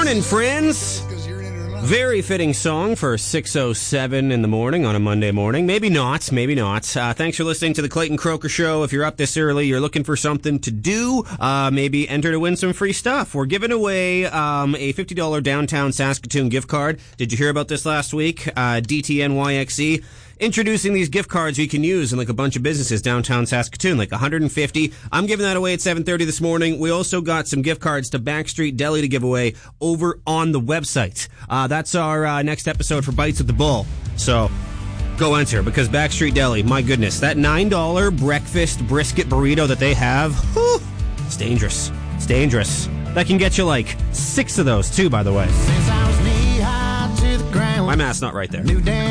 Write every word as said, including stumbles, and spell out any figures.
morning, friends. Very fitting song for six oh seven in the morning on a Monday morning. Maybe not, maybe not. Uh, thanks for listening to the Clayton Croker Show. If you're up this early, you're looking for something to do, uh, maybe enter to win some free stuff. We're giving away um, a fifty dollars downtown Saskatoon gift card. Did you hear about this last week? Uh, D T N Y X E. Introducing these gift cards we can use in like a bunch of businesses downtown Saskatoon, like one hundred fifty. I'm giving that away at seven thirty this morning. We also got some gift cards to Backstreet Deli to give away over on the website. Uh, that's our uh, next episode for Bites with the Bull. So go enter, because Backstreet Deli, my goodness, that nine dollars breakfast brisket burrito that they have, whew, it's dangerous. It's dangerous. That can get you like six of those too, by the way. My math's not right there.